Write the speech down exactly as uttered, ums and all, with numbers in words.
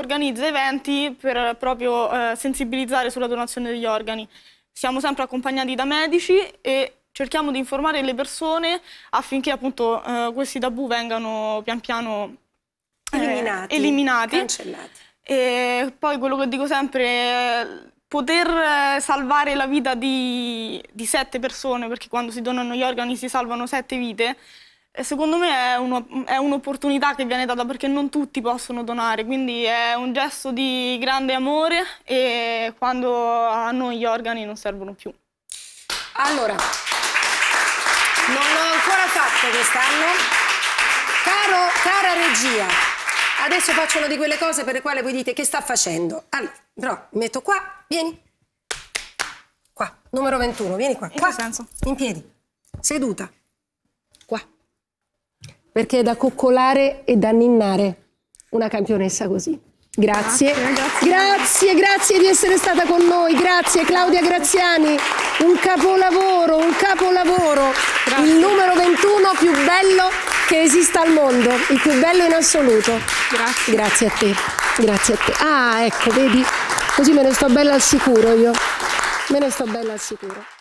organizza eventi per proprio eh, sensibilizzare sulla donazione degli organi. Siamo sempre accompagnati da medici e cerchiamo di informare le persone affinché appunto eh, questi tabù vengano pian piano eh, eliminati, eliminati. cancellati. E poi quello che dico sempre è poter salvare la vita di, di sette persone, perché quando si donano gli organi si salvano sette vite, e secondo me è, uno, è un'opportunità che viene data perché non tutti possono donare, quindi è un gesto di grande amore e quando a noi gli organi non servono più. Allora, non l'ho ancora fatto quest'anno. Caro, cara regia, adesso faccio una di quelle cose per le quali voi dite che sta facendo. Allora, però, mi metto qua, vieni. Qua, numero ventuno, vieni qua. In Qua, che senso? in piedi, seduta. Qua. Perché è da coccolare e da ninnare una campionessa così. Grazie. Grazie, grazie. Grazie, grazie di essere stata con noi. Grazie Claudia Graziani. Un capolavoro, un capolavoro. Grazie. Il numero ventuno più bello che esista al mondo, il più bello in assoluto. Grazie. Grazie a te. Grazie a te. Ah, ecco, vedi? Così me ne sto bella al sicuro io. Me ne sto bella al sicuro.